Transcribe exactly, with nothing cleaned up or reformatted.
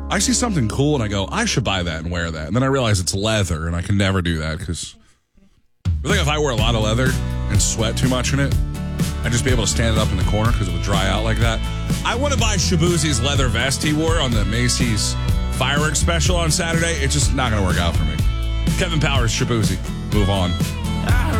I see something cool and I go, I should buy that and wear that. And then I realize it's leather and I can never do that because I think if I wear a lot of leather and sweat too much in it, I'd just be able to stand it up in the corner because it would dry out like that. I want to buy Shabuzi's leather vest he wore on the Macy's fireworks special on Saturday. It's just not going to work out for me. Kevin Powers, Shabuzi. Move on.